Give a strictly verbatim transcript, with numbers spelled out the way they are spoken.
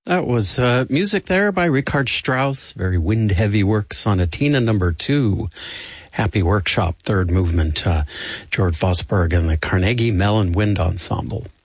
That was uh, music there by Richard Strauss, very wind-heavy work, Sonatina number two, Happy Workshop, third movement, uh, George Vosberg and the Carnegie Mellon Wind Ensemble.